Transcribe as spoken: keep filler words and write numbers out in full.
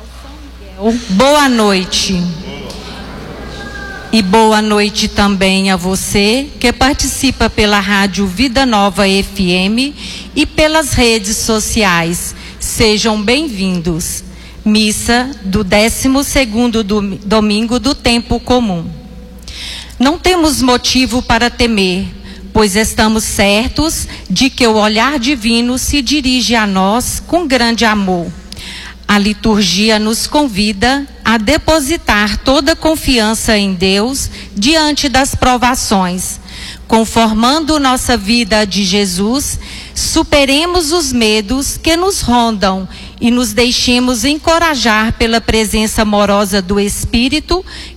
Boa noite. E boa noite também a você que participa pela Rádio Vida Nova F M e pelas redes sociais. Sejam bem-vindos. Missa do décimo segundo domingo do tempo comum. Não temos motivo para temer, pois estamos certos de que o olhar divino se dirige a nós com grande amor. A liturgia nos convida a depositar toda a confiança em Deus diante das provações. Conformando nossa vida de Jesus, superemos os medos que nos rondam e nos deixemos encorajar pela presença amorosa do Espírito